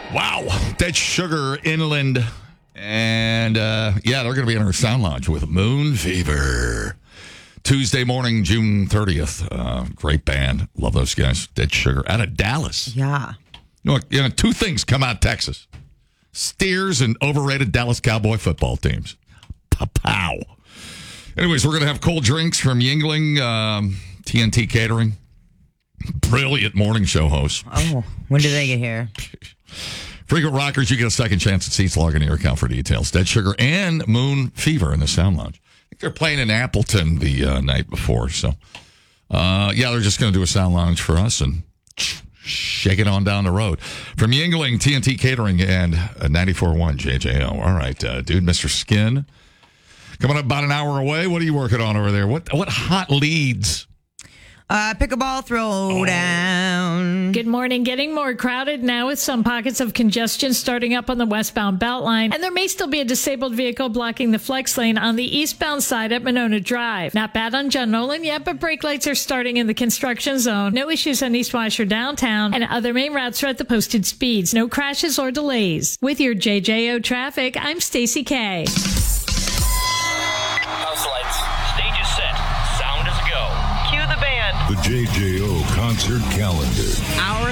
Wow. Dead Sugar Inland. And, they're going to be in our Sound Lodge with Moon Fever. Tuesday morning, June 30th. Great band. Love those guys. Dead Sugar out of Dallas. Yeah. Two things come out of Texas. Steers and overrated Dallas Cowboy football teams. Pow. Anyways, we're going to have cold drinks from Yingling, TNT Catering. Brilliant morning show host. Oh, when did they get here? Frequent Rockers, you get a second chance at seats. Log into your account for details. Dead Sugar and Moon Fever in the Sound Lodge. I think they're playing in Appleton the night before. So, they're just going to do a Sound Lounge for us and shake it on down the road. From Yingling, TNT Catering, and 94.1 JJO. All right, dude, Mr. Skin. Coming up about an hour away. What are you working on over there? What hot leads? Pickleball throwdown. Good morning. Getting more crowded now with some pockets of congestion starting up on the westbound Beltline. And there may still be a disabled vehicle blocking the flex lane on the eastbound side at Monona Drive. Not bad on John Nolan yet, but brake lights are starting in the construction zone. No issues on East Washer downtown, and other main routes are at the posted speeds. No crashes or delays. With your JJO traffic, I'm Stacy K. House lights. Stage is set. Sound is go. Cue the band. The JJO concert calendar. Our